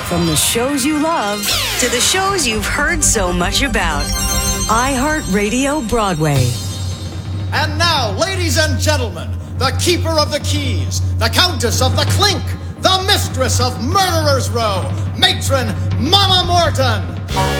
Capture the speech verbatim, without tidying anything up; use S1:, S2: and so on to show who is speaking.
S1: From the shows you love to the shows you've heard so much about. iHeartRadio Broadway.
S2: And now, ladies and gentlemen, the keeper of the keys, the countess of the clink, the mistress of Murderers Row, matron Mama Morton.